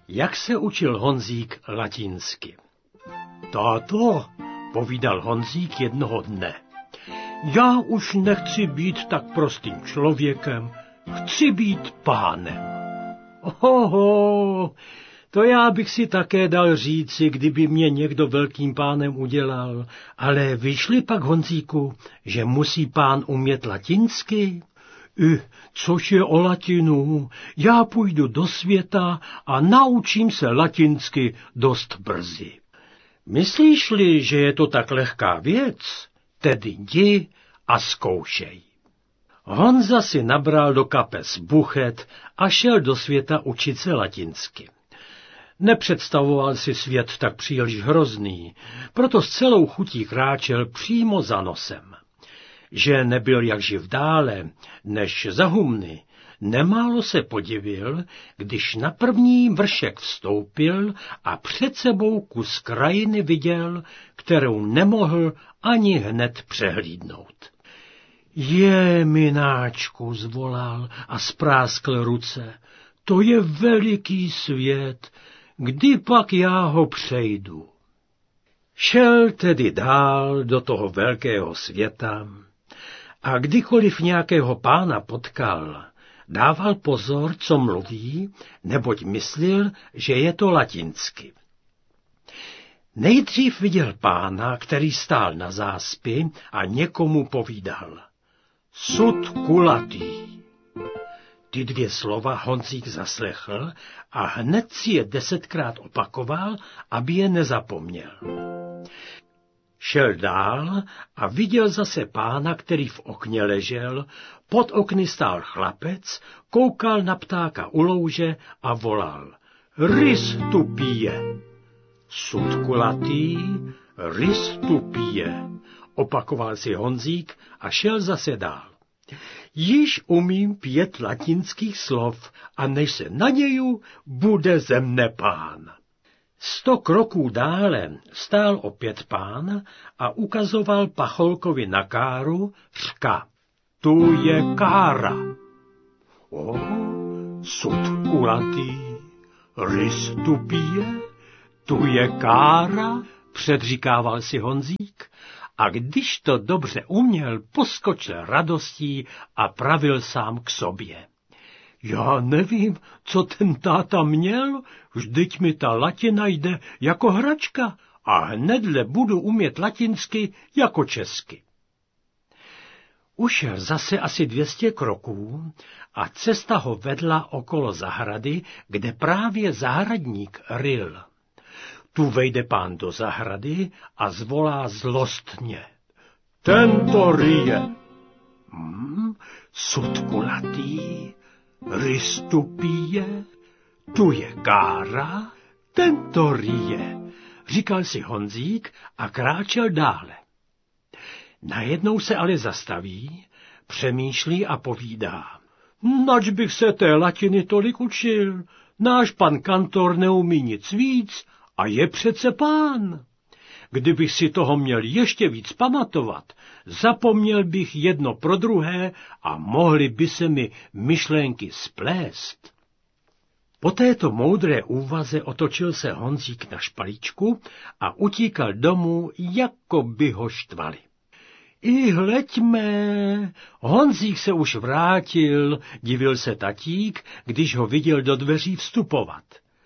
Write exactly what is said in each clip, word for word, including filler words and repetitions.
Jak se učil Honzík latinsky? Táto, povídal Honzík jednoho dne, já už nechci být tak prostým člověkem, chci být pánem. Oho, to já bych si také dal říci, kdyby mě někdo velkým pánem udělal, ale vyšli pak, Honzíku, že musí pán umět latinsky? I, což je o latinu, já půjdu do světa a naučím se latinsky dost brzy. Myslíš-li, že je to tak lehká věc, tedy jdi a zkoušej. Honza si nabral do kapes buchet a šel do světa učit se latinsky. Nepředstavoval si svět tak příliš hrozný, proto s celou chutí kráčel přímo za nosem. Že nebyl jak živ dále, než za humny, nemálo se podivil, když na první vršek vstoupil a před sebou kus krajiny viděl, kterou nemohl ani hned přehlídnout. Je, mináčku, zvolal a spráskl ruce, to je veliký svět, kdy pak já ho přejdu. Šel tedy dál do toho velkého světa a kdykoliv nějakého pána potkal, dával pozor, co mluví, neboť myslil, že je to latinsky. Nejdřív viděl pána, který stál na záspi a někomu povídal. Sud kulatý. Ty dvě slova Honzík zaslechl a hned si je desetkrát opakoval, aby je nezapomněl. Šel dál a viděl zase pána, který v okně ležel, pod okny stál chlapec, koukal na ptáka u louže a volal. Rys tu pije. Sud kulatý, rys tu pije, opakoval si Honzík a šel zase dál. Již umím pět latinských slov a než se naděju, bude ze mne pán. Sto kroků dále stál opět pán a ukazoval pacholkovi na káru, řka. Tu je kára. O, sud kulatý, rys tu pije, tu je kára, předříkával si Honzík, a když to dobře uměl, poskočil radostí a pravil sám k sobě. Já nevím, co ten táta měl, vždyť mi ta latina jde jako hračka a hnedle budu umět latinsky jako česky. Ušel zase asi dvě stě kroků a cesta ho vedla okolo zahrady, kde právě zahradník ryl. Tu vejde pán do zahrady a zvolá zlostně. Tento ryje. Hmm, sud kulatý, rys tu pije, tu je kára, tento ryje, říkal si Honzík a kráčel dále. Najednou se ale zastaví, přemýšlí a povídá. Nač bych se té latiny tolik učil, náš pan kantor neumí nic víc a je přece pán. Kdybych si toho měl ještě víc pamatovat, zapomněl bych jedno pro druhé a mohly by se mi myšlenky splést. Po této moudré úvaze otočil se Honzík na špalíčku a utíkal domů, jako by ho štvali. I hleďme, Honzík se už vrátil, divil se tatík, když ho viděl do dveří vstupovat.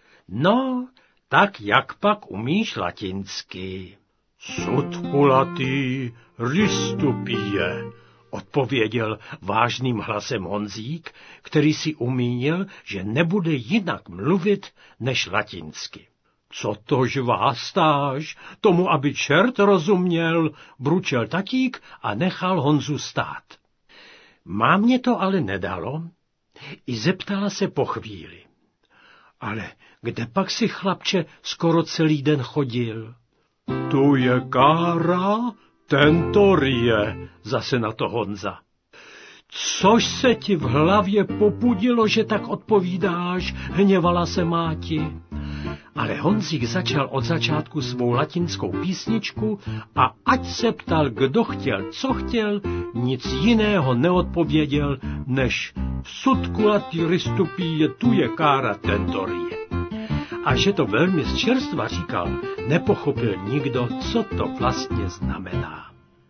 No, tak jak pak umíš latinsky? Sud kulatý, rys tu pije, odpověděl vážným hlasem Honzík, který si umínil, že nebude jinak mluvit než latinsky. Co to žvástáš, tomu aby čert rozuměl, bručel tatík a nechal Honzu stát. Mámě to ale nedalo, i zeptala se po chvíli. Ale kde pak si, chlapče, skoro celý den chodil? Tu je kára, tento ryje, zase na to Honza. Což se ti v hlavě popudilo, že tak odpovídáš, hněvala se máti. Ale Honzík začal od začátku svou latinskou písničku a ať se ptal, kdo chtěl, co chtěl, nic jiného neodpověděl, než v sud kulatý rys tu pije, tu je kára, tento ryje. a že to velmi z čerstva říkal, nepochopil nikdo, co to vlastně znamená.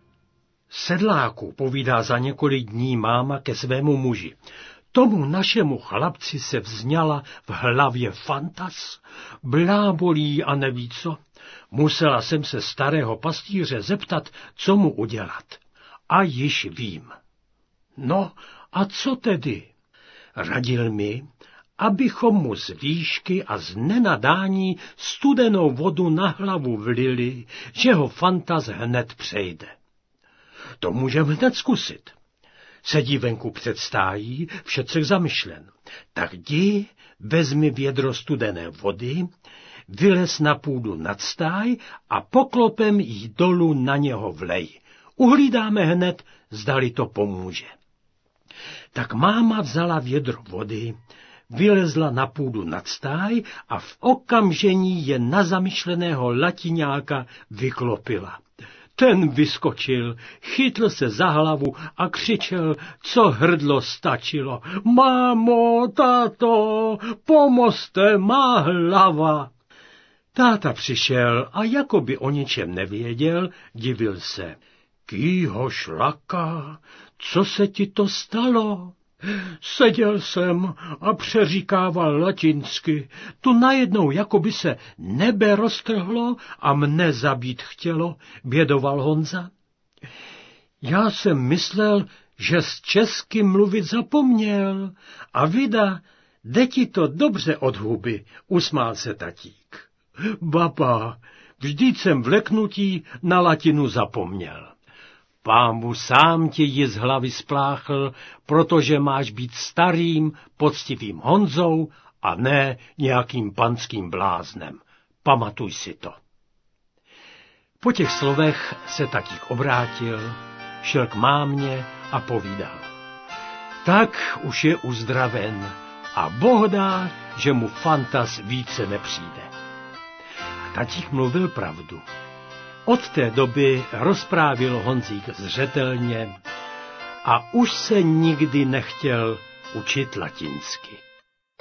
Sedláku, povídá za několik dní máma ke svému muži. Tomu našemu chlapci se vzňala v hlavě fantas, blábolí a neví co. Musela jsem se starého pastýře zeptat, co mu udělat. A již vím. No, a co tedy? Radil mi, abychom mu z výšky a z nenadání studenou vodu na hlavu vlili, že ho fantas hned přejde. To můžeme hned zkusit. Sedí venku před stájí, všetřek zamyšlen. Tak jdi, vezmi vědro studené vody, vylez na půdu nad stáj a poklopem jí dolů na něho vlej. Uhlídáme hned, zdali to pomůže. Tak máma vzala vědro vody, vylezla na půdu nad stáj a v okamžení je na zamyšleného latiňáka vyklopila. Ten vyskočil, chytl se za hlavu a křičel, co hrdlo stačilo. Mámo, táto, pomozte, má hlava. Táta přišel a jako by o ničem nevěděl, divil se. Kýho šlaka, co se ti to stalo? Seděl jsem a přeříkával latinsky. Tu najednou jako by se nebe roztrhlo a mne zabít chtělo, bědoval Honza. Já jsem myslel, že s česky mluvit zapomněl. A vida, jde ti to dobře od huby, usmál se tatík. Baba, vždyť jsem v leknutí na latinu zapomněl. Pámu sám tě ji z hlavy spláchl, protože máš být starým, poctivým Honzou a ne nějakým panským bláznem. Pamatuj si to. Po těch slovech se tatík obrátil, šel k mámě a povídal. Tak už je uzdraven a Boh dá, že mu fantas více nepřijde. A tatík mluvil pravdu. Od té doby rozprávil Honzík zřetelně a už se nikdy nechtěl učit latinsky.